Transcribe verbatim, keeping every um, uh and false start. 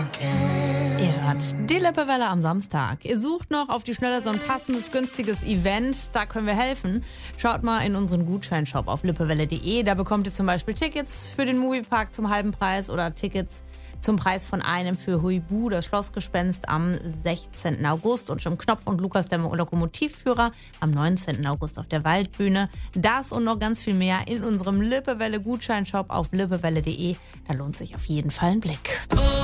Ihr hört die Lippewelle am Samstag. Ihr sucht noch auf die Schnelle so ein passendes, günstiges Event. Da können wir helfen. Schaut mal in unseren Gutscheinshop auf lippewelle punkt de. Da bekommt ihr zum Beispiel Tickets für den Moviepark zum halben Preis oder Tickets zum Preis von einem für Huibu, das Schlossgespenst, am sechzehnten August und Jim Knopf und Lukas, der Lokomotivführer, am neunzehnten August auf der Waldbühne. Das und noch ganz viel mehr in unserem Lippewelle Gutscheinshop auf lippewelle punkt de. Da lohnt sich auf jeden Fall ein Blick.